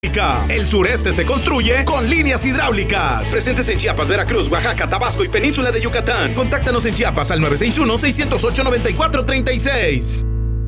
El sureste se construye con líneas hidráulicas. Presentes en Chiapas, Veracruz, Oaxaca, Tabasco y Península de Yucatán. Contáctanos en Chiapas al 961-608-9436.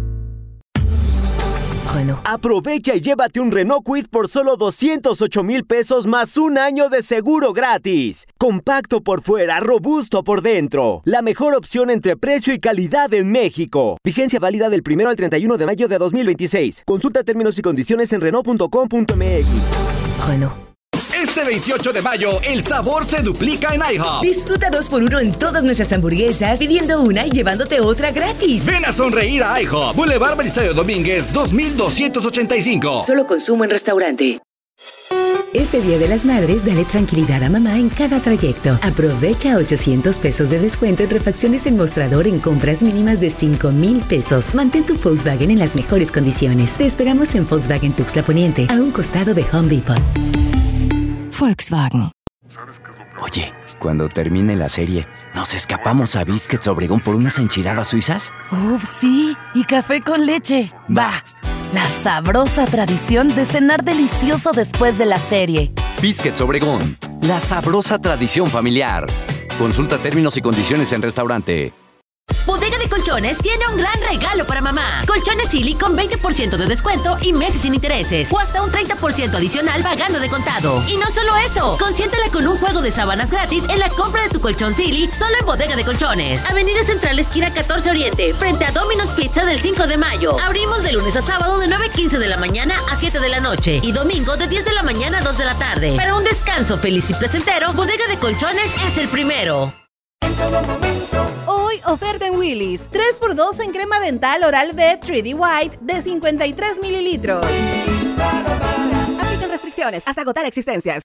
Bueno, aprovecha y llévate un Renault Kwid por solo 208,000 pesos más un año de seguro gratis. Compacto por fuera, robusto por dentro. La mejor opción entre precio y calidad en México. Vigencia válida del 1 al 31 de mayo de 2026. Consulta términos y condiciones en Renault.com.mx. Bueno. Este 28 de mayo, el sabor se duplica en IHOP. Disfruta 2x1 en todas nuestras hamburguesas, pidiendo una y llevándote otra gratis. Ven a sonreír a IHOP. Boulevard Belisario Domínguez, 2285. Solo consumo en restaurante. Este Día de las Madres, dale tranquilidad a mamá en cada trayecto. Aprovecha 800 pesos de descuento en refacciones en mostrador en compras mínimas de 5,000 pesos. Mantén tu Volkswagen en las mejores condiciones. Te esperamos en Volkswagen Tuxtla Poniente, a un costado de Home Depot. Volkswagen. Oye, cuando termine la serie, ¿nos escapamos a Biscuits Obregón por unas enchiladas suizas? ¡Uf, sí! Y café con leche. ¡Va! La sabrosa tradición de cenar delicioso después de la serie. Biscuits Obregón, la sabrosa tradición familiar. Consulta términos y condiciones en restaurante. Bodega de Colchones tiene un gran regalo para mamá. Colchones Silly con 20% de descuento y meses sin intereses. O hasta un 30% adicional pagando de contado. Y no solo eso, consiéntela con un juego de sábanas gratis en la compra de tu colchón Silly solo en Bodega de Colchones. Avenida Central, esquina 14 Oriente, frente a Domino's Pizza del 5 de mayo. Abrimos de lunes a sábado de 9:15 de la mañana a 7 de la noche. Y domingo de 10 de la mañana a 2 de la tarde. Para un descanso feliz y placentero, Bodega de Colchones es el primero. Hoy oferta en Willy's 3x2 en crema dental Oral-B 3D White de 53 mililitros. Aplican restricciones hasta agotar existencias.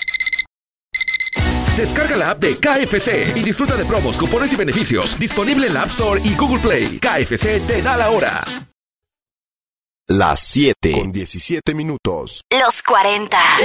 Descarga la app de KFC y disfruta de promos, cupones y beneficios. Disponible en la App Store y Google Play. KFC te da la hora. Las 7:17. Los 40.